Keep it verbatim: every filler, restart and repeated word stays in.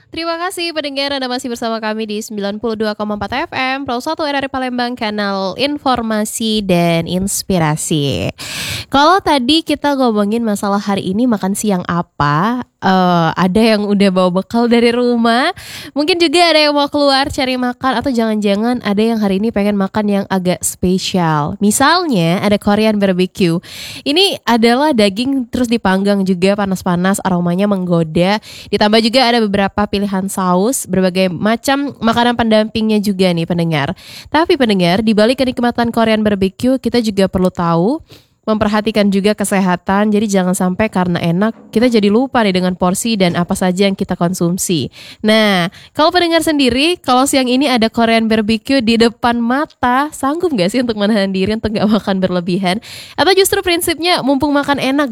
Terima kasih pendengar Anda masih bersama kami di sembilan puluh dua koma empat F M, Pro satu R R I Palembang, kanal informasi dan inspirasi. Kalau tadi kita ngomongin masalah hari ini makan siang apa, eee, ada yang udah bawa bekal dari rumah, mungkin juga ada yang mau keluar cari makan atau jangan-jangan ada yang hari ini pengen makan yang agak spesial. Misalnya ada Korean barbecue. Ini adalah daging terus dipanggang juga panas-panas, aromanya menggoda. Ditambah juga ada beberapa pilihan saus, berbagai macam makanan pendampingnya juga nih pendengar. Tapi pendengar, di balik kenikmatan Korean barbecue, kita juga perlu tahu memperhatikan juga kesehatan. Jadi jangan sampai karena enak kita jadi lupa nih dengan porsi dan apa saja yang kita konsumsi. Nah, kalau pendengar sendiri, kalau siang ini ada Korean barbecue di depan mata, sanggup gak sih untuk menahan diri untuk gak makan berlebihan? Atau justru prinsipnya mumpung makan enak